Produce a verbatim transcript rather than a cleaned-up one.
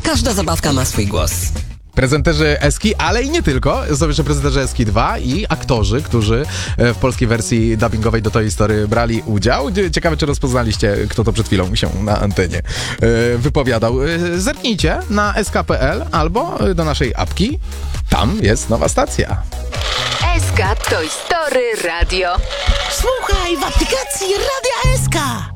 Każda zabawka ma swój głos. Prezenterzy Eski, ale i nie tylko. Są jeszcze prezenterzy Eski dwa i aktorzy, którzy w polskiej wersji dubbingowej do Toy Story brali udział. Ciekawe, czy rozpoznaliście, kto to przed chwilą się na antenie wypowiadał. Zerknijcie na es ka kropka pe el albo do naszej apki. Tam jest nowa stacja. es ka Toy Story Radio. Słuchaj w aplikacji Radia es ka.